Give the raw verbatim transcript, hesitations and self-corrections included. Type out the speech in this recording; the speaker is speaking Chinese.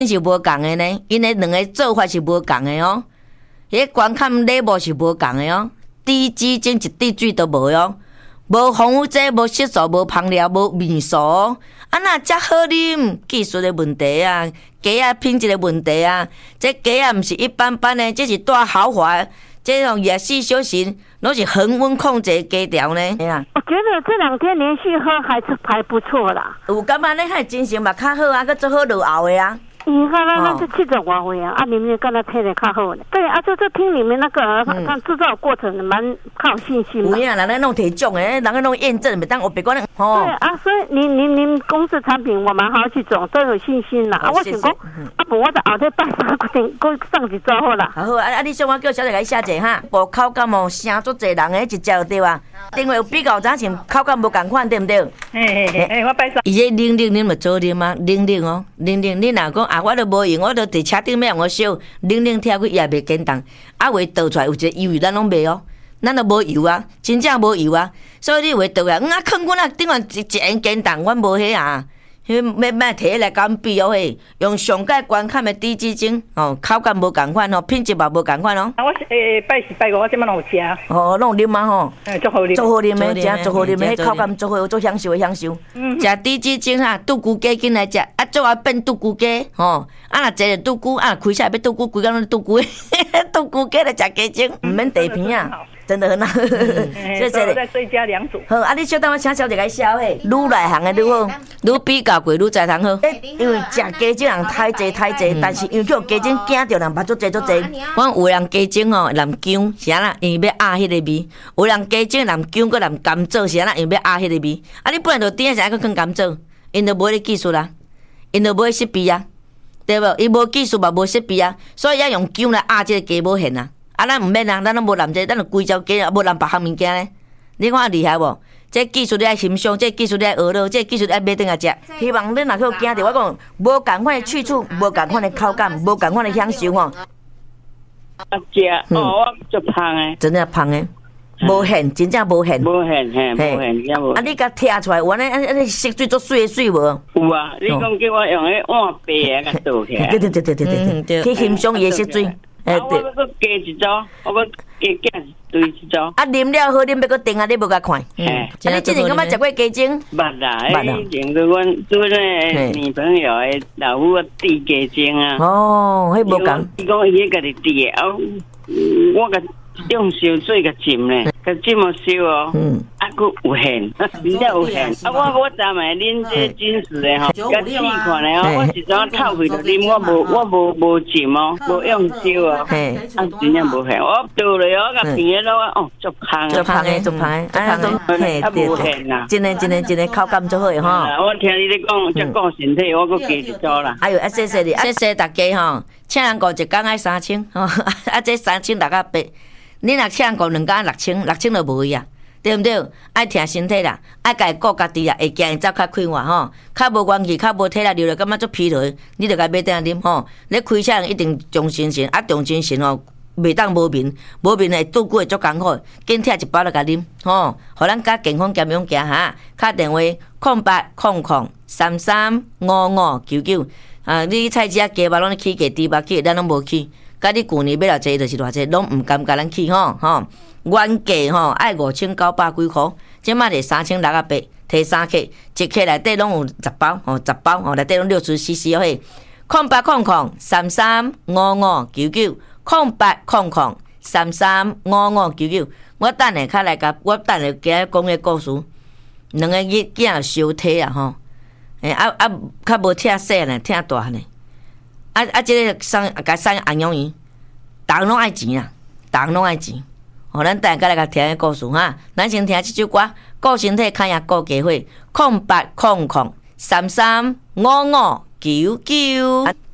是无共的呢，因为两个做法是无共的哦。迄观看礼物是无共的哦，滴鸡精一滴水都无哦，无防腐剂，无色素，无香料，无味素哦。啊，那遮好啉，技术的问题啊，鸡啊品质的问题啊，这鸡啊毋是一般般的，这是大豪华，这种夜市小型，拢是恒温控制鸡条呢。 我觉得这两天连续喝还是还不错啦。 有感觉你还精神嘛较好啊，佮做好落后的啊。 你看那那是七十多岁啊，啊，明明跟他配的较好呢。对啊，就就听你们那个，他制造过程蛮靠信心嘛。 有影，人咧弄提奖诶，人咧弄验证，袂当我别讲咧。 对啊，所以您您您公司产品我蛮好去做，都有信心啦。啊，我想讲，啊，不，我就后头拜三决定，搁上一组好啦。 好啊，啊，你想我叫小姐来写者哈，无口感哦，声足侪人诶，一食就对啊。另外有比较早前口感无共款，对毋对？ 嘿嘿嘿，哎，我拜三。 伊这零零零就做啉吗？零零哦，零零你若讲啊，我都无用，我都伫车顶要用我烧，零零跳去也袂简单，啊，话倒出来有一个油，咱拢袂哦。咱都无油啊，真正无油啊，所以你话倒来，嗯啊，囥阮啊，顶下一一样简单，阮无迄啊，迄要卖摕来甲阮比哦嘿，用上界观看的低脂精哦，口感无共款哦，品质嘛无共款哦。 啊，我诶拜四拜五我即摆拢有食。 哦，拢有啉啊吼。 诶，足好啉。 足好啉的，食足好啉的，迄口感足好，足享受的享受。食低脂精哈，杜菇鸡紧来食，啊，做啊变杜菇鸡吼，啊若坐着杜菇，啊开起来要杜菇，规工拢杜菇，杜菇鸡来食鸡精，毋免地片啊。真的很好， 所以再追加两组。 好，啊，你小等我请小姐来销嘿，愈内行的愈好，愈比较贵愈在通好。因为食鸡精人太济太济，但是因为叫鸡精惊着人，捌足济足济。我有人鸡精哦，淋姜是安啦，因为要压迄个味；有人鸡精淋姜搁淋甘蔗是安啦，因为要压迄个味。啊，你本来就点啥个放甘蔗，因就无迄个技术啦，因就无迄设备啊，对无？伊无技术嘛，无设备啊，所以要用姜来压这个鸡无限啊。啊，咱毋免啊，咱拢无淋这，咱就规条鸡啊，无淋别项物件咧。你看厉害无？这技术你爱欣赏，这技术你爱学了，这技术你爱买顿来食。希望恁若去有惊着，我讲无共款的去处，无共款的口感，无共款的享受吼。 啊，食哦，我足胖诶， 真正胖诶，无限，真正无限。 无限嘿，无限，也无。 啊，你甲摕出来，原来安安尼色水足水诶水无？ 有啊，你讲叫我用迄碗白诶甲倒起来。 对对对对对对对，去欣赏伊诶色水。 哎，对。我搁加一组，我搁加加一堆一组。 啊，啉了好啉，要搁订啊，你无甲看。 嗯。啊， 你之前敢捌食过鸡精？ 捌啦，以前跟阮做咧女朋友诶老母滴鸡精啊。 哦，迄无共。 伊讲伊家己滴诶，哦，我甲用烧水甲浸咧，甲浸哦烧哦。嗯。啊，佫有限，真正有限。啊，我我昨暝啉这金丝的吼，甲试看咧哦，我是怎透开就啉，我无我无无浸哦，无用烧哦，啊，真正无限。我倒咧哦，甲平诶落哦，足香足香诶，足香诶，啊都嘿对对，真诶真诶真诶口感足好诶吼。 我听你咧讲，才顾身体，我佫加一组啦。 哎呦，啊谢谢你，谢谢大家吼，请人顾一工爱三千吼，啊这三千六啊八，你若请人顾两工六千，六千就无去啊。对毋对？爱听身体啦，爱家顾家己啦，会惊伊走较快活吼，较无元气，较无体力，流了感觉足疲劳，你着甲买点啉吼。你开车一定重心神，啊重心神吼，袂当无眠，无眠会拄久会足艰苦，紧摕一包来甲啉吼，互咱较健康健勇行哈。敲电话空八空空三三五五九九，啊，你菜市仔鸡肉拢起价猪肉起，咱拢无起。甲你旧年买偌济，就是偌济，拢毋甘甲咱起吼吼。原价吼爱五千九百几箍，即摆是三千六啊八，摕三克，一克内底拢有十包吼，十包吼内底拢六十 C C 哦嘿。空八空空三三五五九九，空八空空三三五五九九。我等下较来甲，我等下加讲个故事。两个囝囝相体啊吼，诶啊啊较无疼细呢，疼大呢。啊啊，即个送甲送安养院，逐人拢爱钱啊，逐人拢爱钱。哦，咱等下来甲听个故事哈，咱先听即首歌，顾身体，看也顾家伙，空八空空三三五五九九。